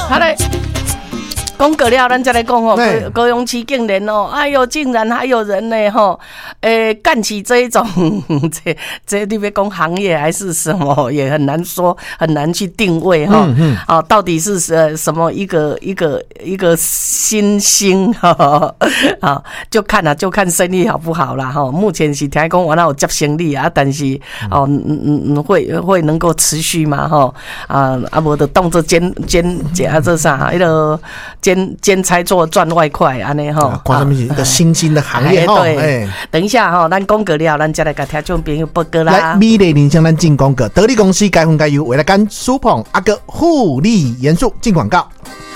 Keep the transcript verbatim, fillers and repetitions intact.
好嘞。讲过了，咱再来讲哦，高高雄市竟然哦，哎呦，竟然还有人呢吼，诶、欸，干起这一种，这这你别讲行业还是什么，也很难说，很难去定位哈。嗯嗯。哦，到底是呃什么一个一个一个新兴哈？啊，就看啦、啊，就看生意好不好啦哈。目前是听讲完了有接生意啊，但是哦，嗯嗯嗯，会会能够持续嘛哈？啊啊，无就当作兼兼兼啊这啥，迄个。兼兼差做赚外快安尼吼， 看他们一个新兴的行业哈。 对，等一下哈，咱讲过了，咱再来给听众朋友报告啦。 来，美丽人生咱进广告，得力公司该分该有，为了干舒捧阿哥护理严肃进广告。